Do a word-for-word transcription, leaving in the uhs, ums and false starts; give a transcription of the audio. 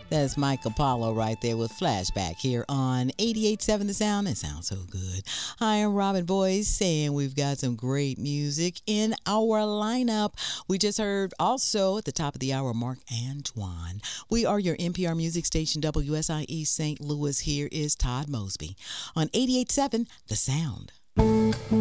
That's Mike Apollo right there with Flashback here on eighty-eight point seven The Sound. It sounds so good. Hi, I'm Robin Boyce saying we've got some great music in our lineup. We just heard also at the top of the hour, Mark Antoine. We are your N P R music station, W S I E Saint Louis. Here is Todd Mosby on eighty-eight point seven The Sound.